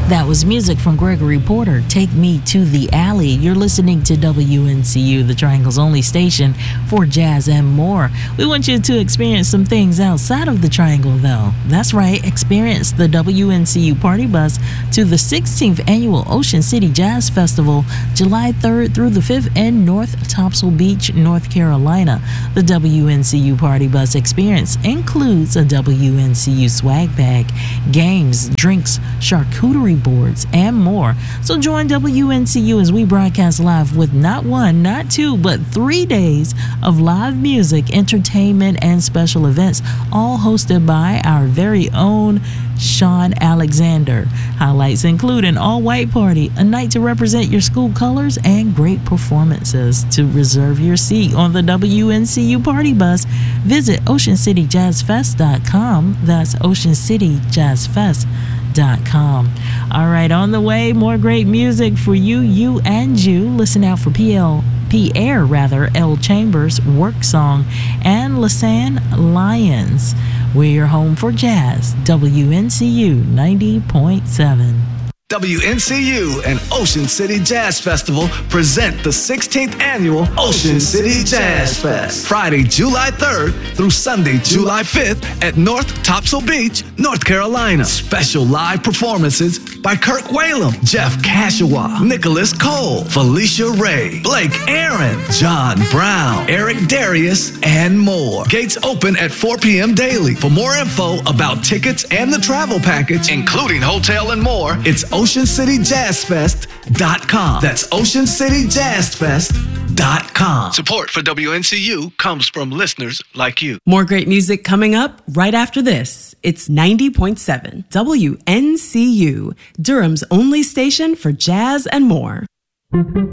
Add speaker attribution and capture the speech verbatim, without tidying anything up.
Speaker 1: That was music from Gregory Porter, Take Me to the Alley. You're listening to W N C U, the Triangle's only station for jazz and more. We want you to experience some things outside of the Triangle, though. That's right, experience the W N C U Party Bus to the sixteenth Annual Ocean City Jazz Festival, July third through the fifth in North Topsail Beach, North Carolina. The W N C U Party Bus experience includes a W N C U swag bag, games, drinks, charcuterie boards, and more. So join W N C U as we broadcast live with not one, not two, but three days of live music, entertainment, and special events, all hosted by our very own Sean Alexander. Highlights include an all-white party, a night to represent your school colors, and great performances. To reserve your seat on the W N C U Party Bus, visit ocean city jazz fest dot com. That's ocean city jazz fest dot com. All right, on the way, more great music for you, you, and you. Listen out for P L Pierre, rather, L. Chambers' Work Song, and Lasan Lyons. We're your home for jazz, W N C U ninety point seven.
Speaker 2: W N C U and Ocean City Jazz Festival present the sixteenth Annual Ocean City Jazz Fest, Friday, July third through Sunday, July fifth at North Topsail Beach, North Carolina. Special live performances by Kirk Whalum, Jeff Kashawa, Nicholas Cole, Felicia Ray, Blake Aaron, John Brown, Eric Darius, and more. Gates open at four p.m. daily. For more info about tickets and the travel package, including hotel and more, it's ocean city jazz fest dot com. That's ocean city jazz fest dot com. Support for W N C U comes from listeners like you.
Speaker 3: More great music coming up right after this. It's ninety point seven W N C U, Durham's only station for jazz and more.